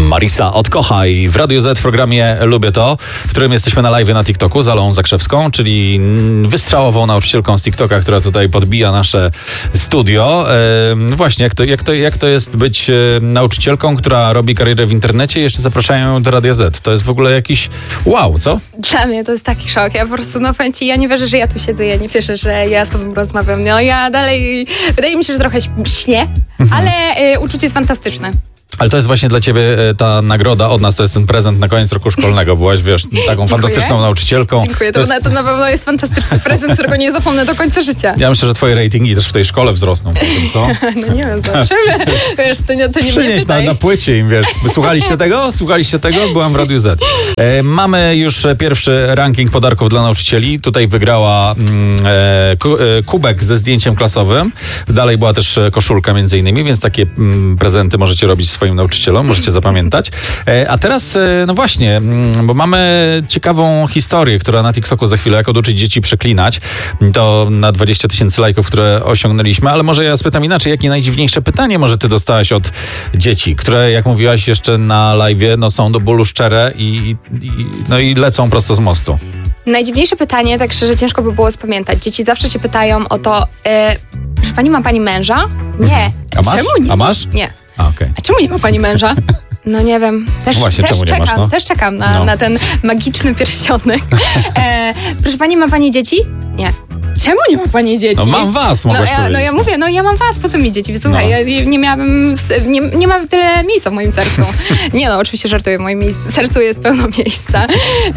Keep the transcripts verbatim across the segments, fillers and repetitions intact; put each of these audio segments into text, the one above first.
Marisa Odkochaj w Radiu Z w programie Lubię To, w którym jesteśmy na live na TikToku z Alą Zakrzewską, czyli wystrzałową nauczycielką z TikToka, która tutaj podbija nasze studio. E, właśnie, jak to, jak, to, jak to jest być e, nauczycielką, która robi karierę w internecie i jeszcze zapraszają ją do Radia Z? To jest w ogóle jakiś wow, co? Dla mnie to jest taki szok. Ja po prostu, no powiem ci, ja nie wierzę, że ja tu siedzę, ja nie wierzę, że ja z tobą rozmawiam. No ja dalej, wydaje mi się, że trochę śnię, ale e, uczucie jest fantastyczne. Ale to jest właśnie dla ciebie e, ta nagroda od nas, to jest ten prezent na koniec roku szkolnego. Byłaś, wiesz, taką fantastyczną nauczycielką. Dziękuję, to, to, jest... na, to na pewno jest fantastyczny prezent, którego nie zapomnę do końca życia. Ja myślę, że twoje ratingi też w tej szkole wzrosną. Potem, co? No nie wiem, zobaczymy. Wiesz, to nie, to nie mnie Przynieś na, pytaj. na płycie im, wiesz. Słuchaliście tego? Słuchaliście tego? Byłam w Radiu Z. E, mamy już pierwszy ranking podarków dla nauczycieli. Tutaj wygrała mm, e, ku, e, kubek ze zdjęciem klasowym. Dalej była też koszulka między innymi, więc takie mm, prezenty możecie robić swoim nauczycielom. Możecie zapamiętać. E, a teraz, e, no właśnie, m, bo mamy ciekawą historię, która na TikToku za chwilę, jak oduczyć dzieci przeklinać. To na dwadzieścia tysięcy lajków, które osiągnęliśmy, ale może ja spytam inaczej, jakie najdziwniejsze pytanie może ty dostałaś od dzieci, które, jak mówiłaś jeszcze na live'ie, no są do bólu szczere i, i, no i lecą prosto z mostu. Najdziwniejsze pytanie, tak szczerze ciężko by było spamiętać. Dzieci zawsze się pytają o to, e, proszę pani, ma pani męża? Nie. A masz? Czemu nie? A masz? Nie. A, okay. A czemu nie ma pani męża? No nie wiem, też, Właśnie, też czemu nie czekam, masz, no? też czekam na, No. na ten magiczny pierścionek. E, proszę pani, ma pani dzieci? Nie. Czemu nie ma pani dzieci? No mam was, no mogłaś ja, powiedzieć. no ja mówię, no ja mam was, po co mi dzieci? Słuchaj, No. ja nie miałabym, nie, nie ma tyle miejsca w moim sercu. Nie no, oczywiście żartuję, w moim miejscu, sercu jest pełno miejsca.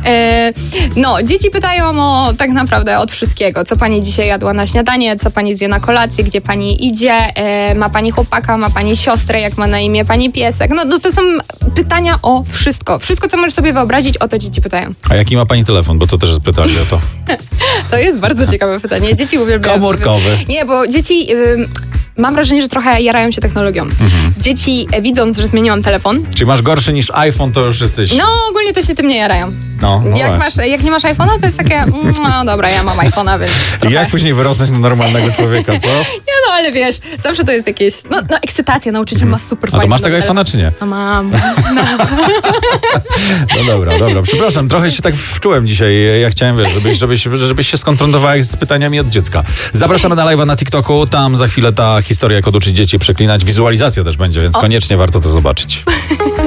E, no, dzieci pytają o tak naprawdę od wszystkiego. Co pani dzisiaj jadła na śniadanie, co pani zje na kolację, gdzie pani idzie, e, ma pani chłopaka, ma pani siostrę, jak ma na imię pani piesek. No, no to są pytania o wszystko. Wszystko, co możesz sobie wyobrazić, o to dzieci pytają. A jaki ma pani telefon? Bo to też pytali o to. To jest bardzo ciekawe pytanie. Dzieci uwielbiają. Komórkowy. Nie, bo dzieci... Ym, mam wrażenie, że trochę jarają się technologią. Mhm. Dzieci, e, widząc, że zmieniłam telefon... Czyli masz gorszy niż iPhone, to już jesteś... No, ogólnie to się tym nie jarają. No, no jak, masz, jak nie masz iPhone'a, to jest takie... Mm, no dobra, ja mam iPhone'a, więc I trochę... jak później wyrosnąć na normalnego człowieka, co? Nie no, ale wiesz, zawsze to jest jakieś... No, no ekscytacja, nauczyciel ma super A fajny... to masz tego iPhone'a, czy nie? No mam. No dobra, dobra. Przepraszam, trochę się tak wczułem dzisiaj. Ja chciałem, wiesz, żebyś, żebyś, żebyś się skonfrontowała z pytaniami od dziecka. Zapraszamy na live'a na TikToku. Tam za chwilę ta historia, jak oduczyć dzieci przeklinać. Wizualizacja też będzie, więc O. koniecznie warto to zobaczyć.